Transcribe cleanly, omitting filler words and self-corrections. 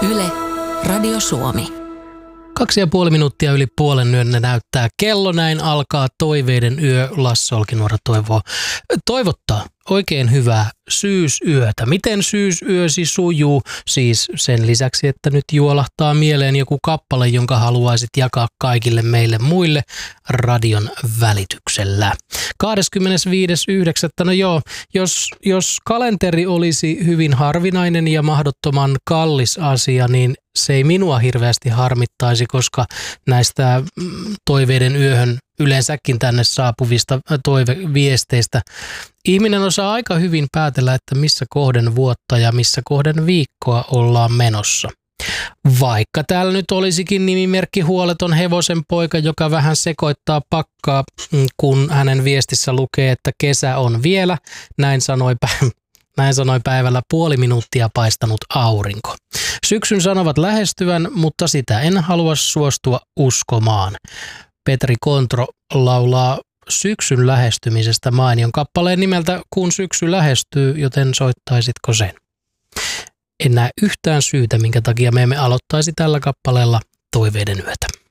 Yle, Radio Suomi. 2,5 minuuttia yli puolen yön näyttää kello, näin alkaa toiveiden yö. Lasse Olkinuora toivottaa oikein hyvää syysyötä. Miten syysyösi sujuu? Siis sen lisäksi, että nyt juolahtaa mieleen joku kappale, jonka haluaisit jakaa kaikille meille muille radion välityksellä. 25.9. No joo, jos kalenteri olisi hyvin harvinainen ja mahdottoman kallis asia, niin se ei minua hirveästi harmittaisi, koska näistä toiveiden yöhön yleensäkin tänne saapuvista toiveviesteistä ihminen osaa aika hyvin päätellä, että missä kohden vuotta ja missä kohden viikkoa ollaan menossa. Vaikka täällä nyt olisikin nimimerkki Huoleton hevosen poika, joka vähän sekoittaa pakkaa, kun hänen viestissä lukee, että kesä on vielä, näin sanoi päivällä puoli minuuttia paistanut aurinko. Syksyn sanovat lähestyvän, mutta sitä en halua suostua uskomaan. Petri Kontro laulaa syksyn lähestymisestä mainion kappaleen nimeltä Kun syksy lähestyy, joten soittaisitko sen? En näe yhtään syytä, minkä takia me emme aloittaisi tällä kappaleella toiveiden yötä.